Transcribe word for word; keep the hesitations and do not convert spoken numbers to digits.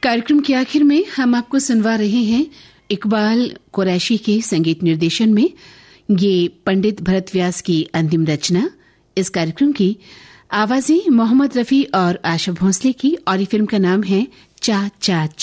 कार्यक्रम के आखिर में हम आपको सुनवा रहे हैं इकबाल कुरैशी के संगीत निर्देशन में ये पंडित भरत व्यास की अंतिम रचना। इस कार्यक्रम की आवाजें मोहम्मद रफी और आशा भोंसले की और ये फिल्म का नाम है चा चा चा।